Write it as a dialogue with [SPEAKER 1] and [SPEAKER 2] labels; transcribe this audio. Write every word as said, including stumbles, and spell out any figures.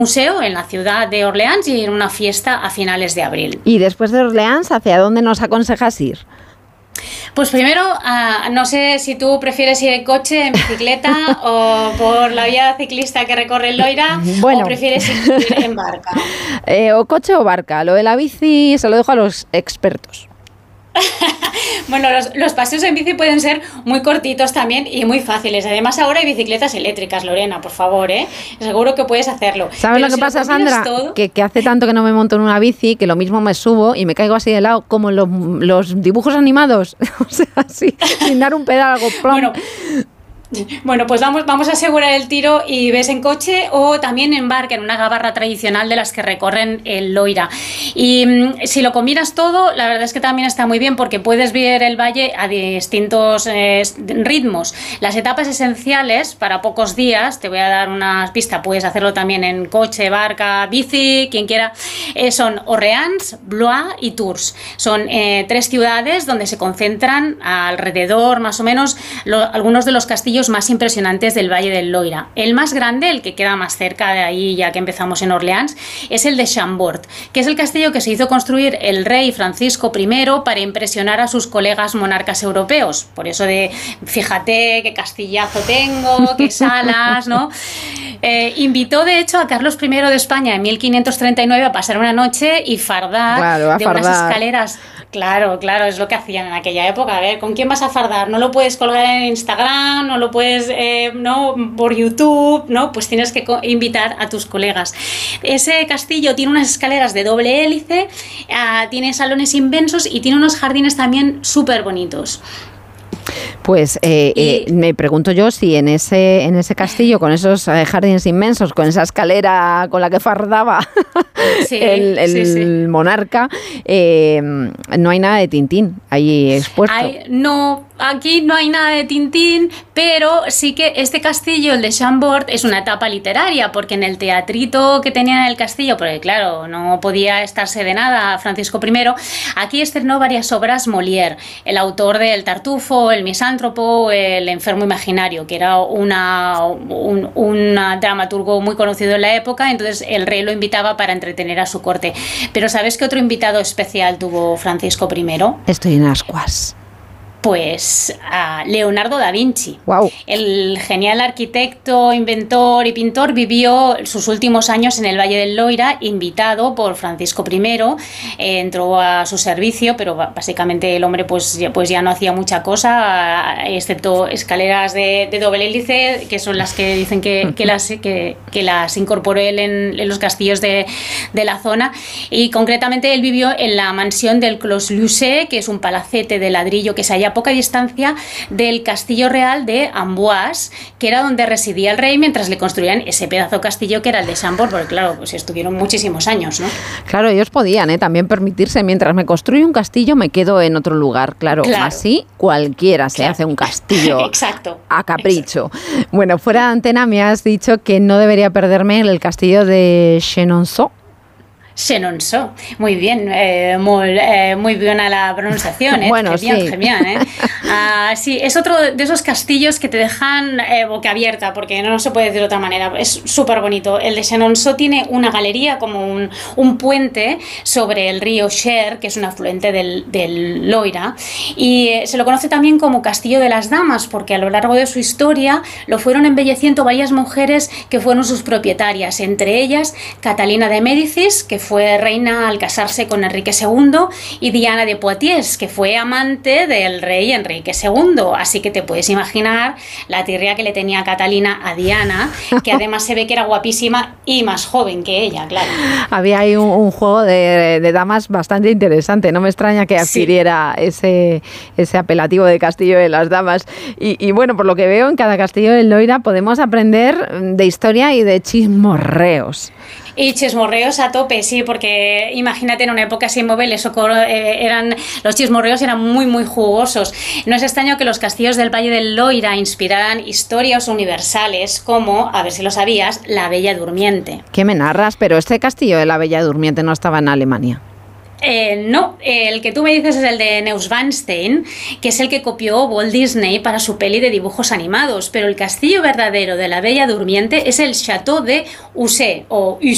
[SPEAKER 1] museo en la ciudad de Orleans y en una fiesta a finales de abril.
[SPEAKER 2] Y después de Orleans, ¿hacia dónde nos aconsejas ir?
[SPEAKER 1] Pues primero, uh, no sé si tú prefieres ir en coche, en bicicleta o por la vía ciclista que recorre el Loira, bueno. o prefieres ir en barca.
[SPEAKER 2] Eh, o coche o barca. Lo de la bici se lo dejo a los expertos.
[SPEAKER 1] Bueno, los, los paseos en bici pueden ser muy cortitos también y muy fáciles. Además, ahora hay bicicletas eléctricas, Lorena, por favor, ¿eh? Seguro que puedes hacerlo.
[SPEAKER 2] ¿Sabes Pero lo que si pasa, lo Sandra? Todo... Que, que hace tanto que no me monto en una bici que lo mismo me subo y me caigo así de lado, como los, los dibujos animados. O sea, así, sin dar un pedal, algo plom.
[SPEAKER 1] Bueno. Bueno, pues vamos, vamos a asegurar el tiro y ves en coche o también en barca, en una gabarra tradicional de las que recorren el Loira. Y mmm, si lo combinas todo, la verdad es que también está muy bien porque puedes ver el valle a distintos eh, ritmos. Las etapas esenciales para pocos días, te voy a dar una pista, puedes hacerlo también en coche, barca, bici, quien quiera, eh, son Orleans, Blois y Tours. Son eh, tres ciudades donde se concentran alrededor, más o menos, lo, algunos de los castillos más impresionantes del Valle del Loira. El más grande, el que queda más cerca de ahí, ya que empezamos en Orleans, es el de Chambord, que es el castillo que se hizo construir el rey Francisco primero para impresionar a sus colegas monarcas europeos. Por eso de, fíjate qué castillazo tengo, qué salas, ¿no? Eh, invitó, de hecho, a Carlos primero de España en mil quinientos treinta y nueve a pasar una noche y fardar
[SPEAKER 2] claro,
[SPEAKER 1] de
[SPEAKER 2] fardar.
[SPEAKER 1] unas escaleras. Claro, claro, es lo que hacían en aquella época. A ver, ¿con quién vas a fardar? No lo puedes colgar en Instagram, no lo puedes, eh, no, por YouTube, ¿no? Pues tienes que invitar a tus colegas. Ese castillo tiene unas escaleras de doble hélice, uh, tiene salones inmensos y tiene unos jardines también súper bonitos.
[SPEAKER 2] Pues eh, eh, me pregunto yo si en ese en ese castillo, con esos eh, jardines inmensos, con esa escalera con la que fardaba sí, el, el sí, sí. monarca, eh, no hay nada de Tintín ahí expuesto.
[SPEAKER 1] Hay, no, aquí no hay nada de Tintín, pero sí que este castillo, el de Chambord, es una etapa literaria, porque en el teatrito que tenía en el castillo, porque claro, no podía estarse de nada Francisco primero, aquí estrenó varias obras Molière, el autor del Tartufo, el misántropo, el enfermo imaginario, que era una, un una dramaturgo muy conocido en la época, entonces el rey lo invitaba para entretener a su corte. Pero ¿sabes qué otro invitado especial tuvo Francisco primero?
[SPEAKER 2] Estoy en ascuas.
[SPEAKER 1] Pues a Leonardo da Vinci.
[SPEAKER 2] Wow.
[SPEAKER 1] El genial arquitecto, inventor y pintor vivió sus últimos años en el Valle del Loira, invitado por Francisco primero, eh, entró a su servicio, pero básicamente el hombre pues ya, pues ya no hacía mucha cosa, excepto escaleras de, de doble hélice, que son las que dicen que, que, las, que, que las incorporó él en, en los castillos de, de la zona, y concretamente él vivió en la mansión del Clos Lucé, que es un palacete de ladrillo que se halla a poca distancia del castillo real de Amboise, que era donde residía el rey mientras le construían ese pedazo de castillo que era el de Chambord, porque claro, pues estuvieron muchísimos años, ¿no?
[SPEAKER 2] Claro, ellos podían ¿eh? también permitirse, mientras me construyo un castillo me quedo en otro lugar, claro, claro. Así cualquiera se claro. hace un castillo
[SPEAKER 1] exacto,
[SPEAKER 2] a capricho.
[SPEAKER 1] Exacto.
[SPEAKER 2] Bueno, fuera de antena me has dicho que no debería perderme el castillo de Chenonceau.
[SPEAKER 1] Chenonceau, muy bien, eh, muy, eh, muy buena la pronunciación, ¿eh?
[SPEAKER 2] Bueno,
[SPEAKER 1] bien,
[SPEAKER 2] sí.
[SPEAKER 1] Genial, ¿eh? Uh, sí, es otro de esos castillos que te dejan eh, boca abierta, porque no se puede decir de otra manera, es súper bonito. El de Chenonceau tiene una galería, como un, un puente sobre el río Cher, que es un afluente del, del Loira, y eh, se lo conoce también como Castillo de las Damas, porque a lo largo de su historia lo fueron embelleciendo varias mujeres que fueron sus propietarias, entre ellas Catalina de Médicis, que fue reina al casarse con Enrique segundo, y Diana de Poitiers, que fue amante del rey Enrique segundo. Así que te puedes imaginar la tirria que le tenía Catalina a Diana, que además se ve que era guapísima y más joven que ella, claro.
[SPEAKER 2] Había ahí un, un juego de, de damas bastante interesante. No me extraña que adquiriera sí. ese, ese apelativo de Castillo de las Damas. Y, y bueno, por lo que veo, en cada castillo del Loira podemos aprender de historia y de chismorreos.
[SPEAKER 1] Y chismorreos a tope, sí, porque imagínate, en una época sin móviles, eh, eran, los chismorreos eran muy, muy jugosos. No es extraño que los castillos del Valle del Loira inspiraran historias universales como, a ver si lo sabías, la Bella Durmiente.
[SPEAKER 2] ¿Qué me narras? Pero este castillo de la Bella Durmiente no estaba en Alemania.
[SPEAKER 1] Eh, no, el que tú me dices es el de Neuschwanstein, que es el que copió Walt Disney para su peli de dibujos animados, pero el castillo verdadero de la Bella Durmiente es el Château de Ussé, o